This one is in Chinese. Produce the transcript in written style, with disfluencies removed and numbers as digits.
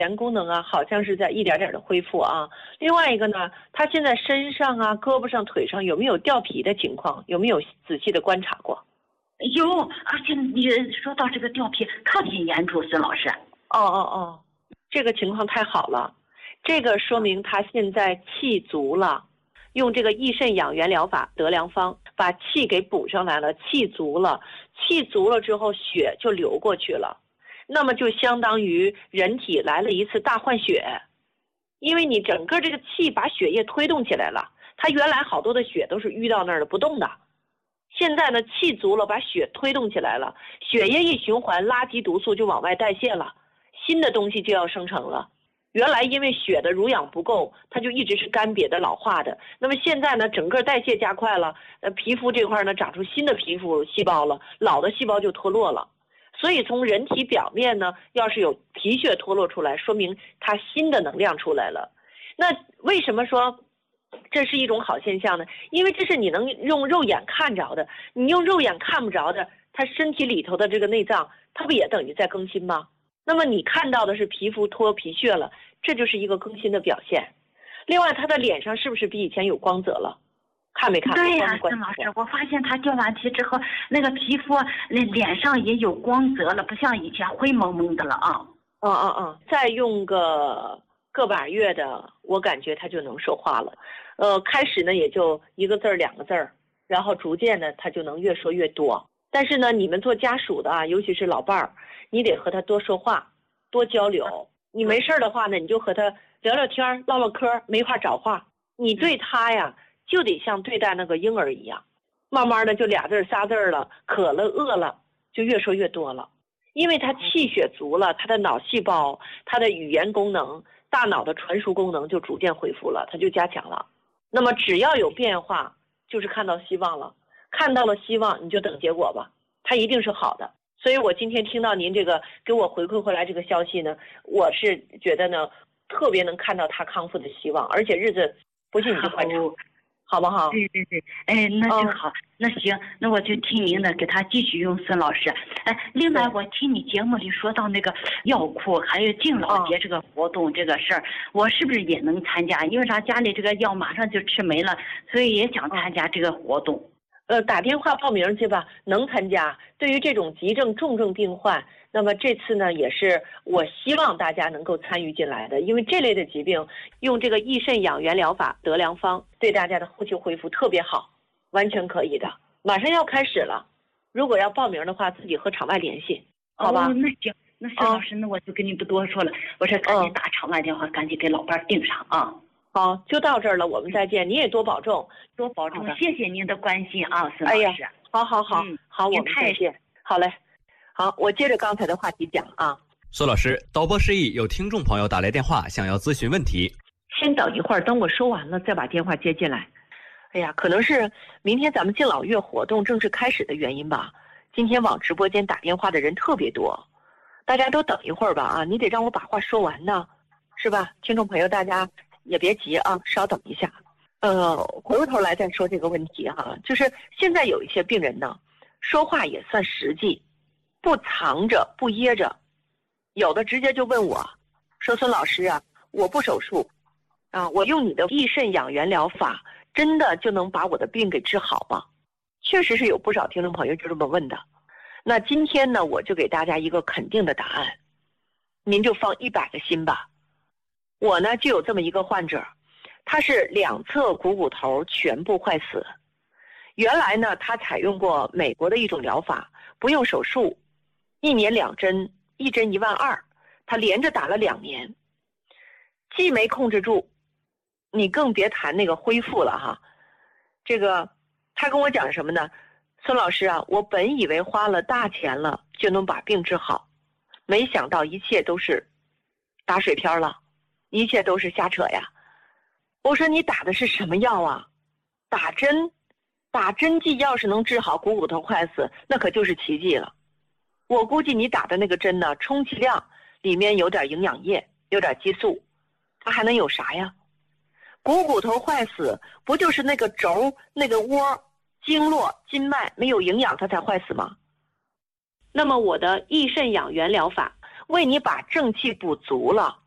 言功能啊，好像是在一点点的恢复啊。另外一个呢，他现在身上啊、胳膊上、腿上有没有掉皮的情况？有没有仔细的观察过？ 有，而且你说到这个掉皮特别严重，孙老师。 这个情况太好了，这个说明他现在气足了，用这个益肾养元疗法得良方把气给补上来了，气足了之后血就流过去了，那么就相当于人体来了一次大换血，因为你整个这个气把血液推动起来了，它原来好多的血都是淤到那儿的不动的，现在呢气足了，把血推动起来了，血液一循环，垃圾毒素就往外代谢了，新的东西就要生成了。原来因为血的濡养不够，它就一直是干瘪的老化的，那么现在呢整个代谢加快了，皮肤这块呢长出新的皮肤细胞了，老的细胞就脱落了。所以从人体表面呢，要是有皮屑脱落出来，说明它新的能量出来了。那为什么说这是一种好现象呢？因为这是你能用肉眼看着的，你用肉眼看不着的，它身体里头的这个内脏，它不也等于在更新吗？那么你看到的是皮肤脱皮屑了，这就是一个更新的表现。另外他的脸上是不是比以前有光泽了？看没看？ 对呀，孙老师，我发现他掉完皮之后，那个皮肤脸上也有光泽了，不像以前灰蒙蒙的了啊。 再用个把月的，我感觉他就能说话了。开始呢也就一个字儿两个字儿，然后逐渐的他就能越说越多。但是呢，你们做家属的啊，尤其是老伴儿，你得和他多说话，多交流。你没事的话呢，你就和他聊聊天，唠唠嗑，没话找话。你对他呀，就得像对待那个婴儿一样，慢慢的就俩字仨字了，渴了饿了就越说越多了。因为他气血足了，他的脑细胞、他的语言功能、大脑的传输功能就逐渐恢复了，他就加强了。那么只要有变化，就是看到希望了。看到了希望，你就等结果吧，它一定是好的。所以我今天听到您这个给我回馈回来这个消息呢，我是觉得呢，特别能看到他康复的希望，而且日子不信你就观察，好不好？ 对，那就好。那行，那我就听您的，给他继续用孙老师。另外我听你节目里说到那个药库还有敬老节这个活动这个事儿，我是不是也能参加？因为啥家里这个药马上就吃没了，所以也想参加这个活动。 打电话报名去吧，能参加。对于这种急症重症病患，那么这次呢也是我希望大家能够参与进来的，因为这类的疾病用这个益肾养元疗法得良方对大家的后期恢复特别好，完全可以的。马上要开始了，如果要报名的话，自己和场外联系，好吧？ 那行，那孙老师，那我就跟你不多说了，我这赶紧打场外电话，赶紧给老伴订上啊。 好，就到这儿了，我们再见。你也多保重， 多保重。谢谢您的关心啊，孙老师。 哎呀，好，我们再见。好嘞，好，我接着刚才的话题讲啊。 孙老师，导播示意有听众朋友打来电话，想要咨询问题。 先等一会儿，等我说完了再把电话接进来。哎呀，可能是明天咱们敬老月活动正式开始的原因吧，今天往直播间打电话的人特别多，大家都等一会儿吧啊，你得让我把话说完呢，是吧？听众朋友，大家也别急啊，稍等一下。回过头来再说这个问题哈，就是现在有一些病人呢，说话也算实际，不藏着不掖着，有的直接就问我，说孙老师啊，我不手术啊，我用你的益肾养元疗法，真的就能把我的病给治好吗？确实是有不少听众朋友就这么问的。那今天呢，我就给大家一个肯定的答案，您就放100个心吧。我呢就有这么一个患者，他是两侧股骨头全部坏死。原来呢他采用过美国的一种疗法，不用手术，1年2针，1针12000，他连着打了2年，既没控制住，你更别谈那个恢复了哈。这个他跟我讲什么呢？孙老师啊，我本以为花了大钱了就能把病治好，没想到一切都是打水漂了，一切都是瞎扯呀。我说你打的是什么药啊？打针剂要是能治好股骨头坏死，那可就是奇迹了。我估计你打的那个针呢，充其量里面有点营养液，有点激素，它还能有啥呀？股骨头坏死不就是那个轴那个窝经络筋脉没有营养它才坏死吗？那么我的益肾养元疗法为你把正气补足了，